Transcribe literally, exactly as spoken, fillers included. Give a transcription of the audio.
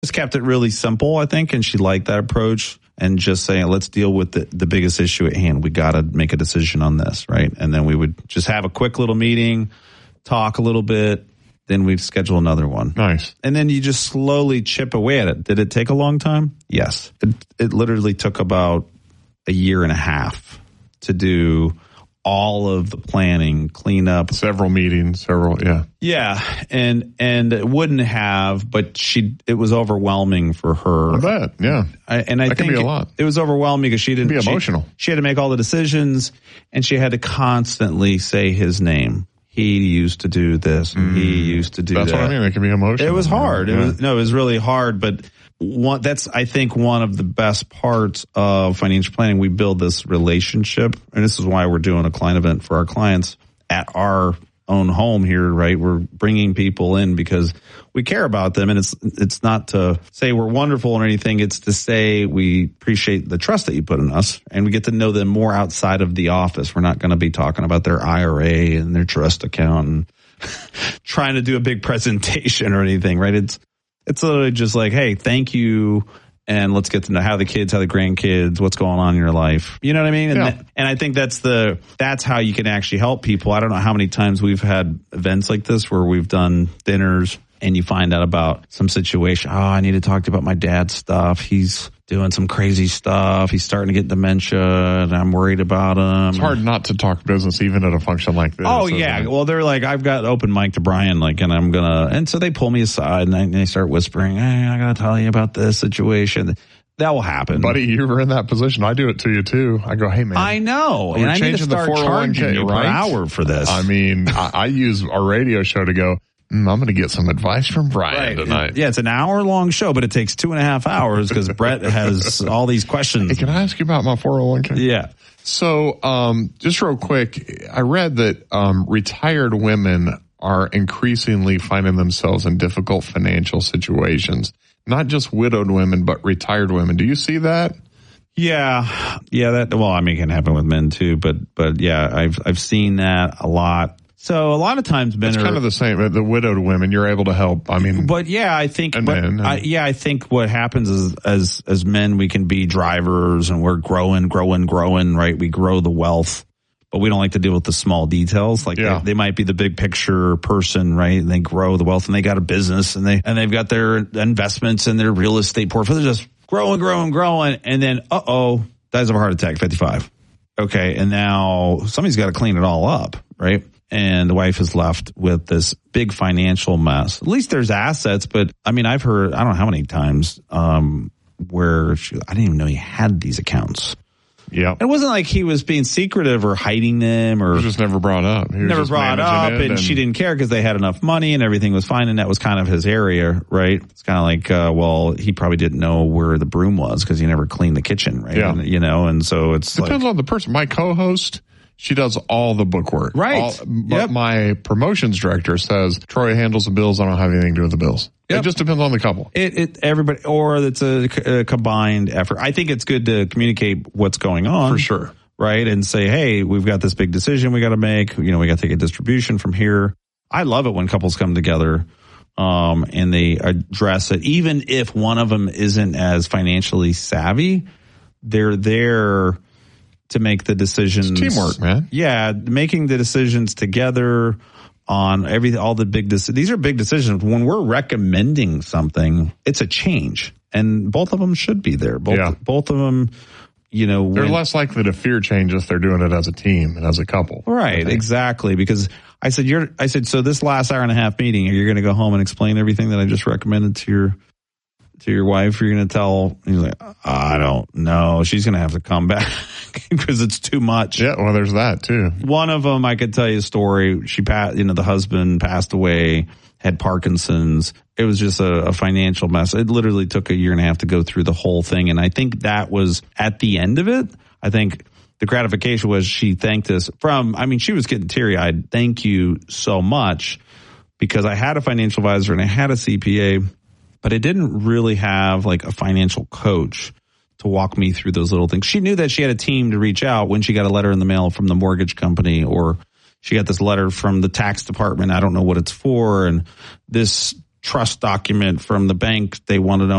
Just kept it really simple, I think, and she liked that approach. And just saying, let's deal with the, the biggest issue at hand. We got to make a decision on this, right? And then we would just have a quick little meeting, talk a little bit, then we'd schedule another one. Nice. And then you just slowly chip away at it. Did it take a long time? Yes. It, it literally took about a year and a half to do all of the planning, cleanup. Several meetings, several, yeah. Yeah, and and it wouldn't have, but she, it was overwhelming for her. I bet, yeah. I, and I that think can be a lot. It, it was overwhelming because she didn't. It can be emotional. She, she had to make all the decisions, and she had to constantly say his name. He used to do this, and mm. he used to do That's that. That's what I mean. It can be emotional. It was hard. Yeah. It was, no, it was really hard, but one, that's, I think, one of the best parts of financial planning. We build this relationship, and this is why we're doing a client event for our clients at our own home here, right? We're bringing people in because we care about them, and it's it's not to say we're wonderful or anything. It's to say we appreciate the trust that you put in us, and we get to know them more outside of the office. We're not going to be talking about their I R A and their trust account and trying to do a big presentation or anything, right? It's It's literally just like, hey, thank you, and let's get to know how the kids, how the grandkids, what's going on in your life. You know what I mean? And, yeah. that, and I think that's the that's how you can actually help people. I don't know how many times we've had events like this where we've done dinners, and you find out about some situation. Oh, I need to talk to you about my dad's stuff. He's doing some crazy stuff. He's starting to get dementia, and I'm worried about him. It's hard not to talk business even at a function like this. Oh, yeah. It? Well, they're like, I've got open mic to Brian, like, and I'm going to, and so they pull me aside and, I, and they start whispering, hey, I got to tell you about this situation. That will happen. Buddy, you were in that position. I do it to you, too. I go, hey, man. I know. And I need to start charging you right? per hour for this. I mean, I, I use our radio show to go, Mm, I'm going to get some advice from Brian right. tonight. Yeah, it's an hour-long show, but it takes two and a half hours because Brett has all these questions. Hey, can I ask you about my four oh one k? Yeah. So um, just real quick, I read that um, retired women are increasingly finding themselves in difficult financial situations. Not just widowed women, but retired women. Do you see that? Yeah. Yeah, that, well, I mean, it can happen with men too, but, but yeah, I've, I've seen that a lot. So a lot of times men it's are kind of the same. The widowed women, you're able to help. I mean, but yeah, I think, and but men, and, I, yeah, I think what happens is as as men, we can be drivers and we're growing, growing, growing. Right, we grow the wealth, but we don't like to deal with the small details. Like yeah. they, they might be the big picture person, right? And they grow the wealth, and they got a business, and they and they've got their investments and their real estate portfolio, just growing, growing, growing, and then uh oh, dies of a heart attack, fifty-five. Okay, and now somebody's got to clean it all up, right? And the wife is left with this big financial mess. At least there's assets, but I mean, I've heard, I don't know how many times, um, where she, I didn't even know he had these accounts. Yeah. It wasn't like he was being secretive or hiding them or. It was just never brought up. He was never just brought up, and, and she didn't care because they had enough money and everything was fine, and that was kind of his area, right? It's kind of like, uh, well, he probably didn't know where the broom was because he never cleaned the kitchen, right? Yeah. And, you know, and so it's depends like, on the person. My co-host, she does all the bookwork. Right. All, but yep. my promotions director says, Troy handles the bills. I don't have anything to do with the bills. Yep. It just depends on the couple. It, it everybody, or it's a, a combined effort. I think it's good to communicate what's going on. For sure. Right. And say, hey, we've got this big decision we got to make. You know, we got to take a distribution from here. I love it when couples come together um, and they address it. Even if one of them isn't as financially savvy, they're there to make the decisions. It's teamwork, man. Yeah, making the decisions together on every all the big decisions. These are big decisions. When we're recommending something, it's a change, and both of them should be there. Both, yeah. both of them, you know, they're when, less likely to fear change if they're doing it as a team and as a couple. Right, exactly. Because I said, you're. I said, so this last hour and a half meeting, you're going to go home and explain everything that I just recommended to your. to your wife, you're going to tell, he's like, I don't know. She's going to have to come back because it's too much. Yeah, well, there's that too. One of them, I could tell you a story. She passed, you know, the husband passed away, had Parkinson's. It was just a, a financial mess. It literally took a year and a half to go through the whole thing. And I think that was at the end of it. I think the gratification was she thanked us from, I mean, she was getting teary eyed. Thank you so much, because I had a financial advisor and I had a C P A. But I didn't really have like a financial coach to walk me through those little things. She knew that she had a team to reach out when she got a letter in the mail from the mortgage company, or she got this letter from the tax department. I don't know what it's for. And this trust document from the bank. They want to know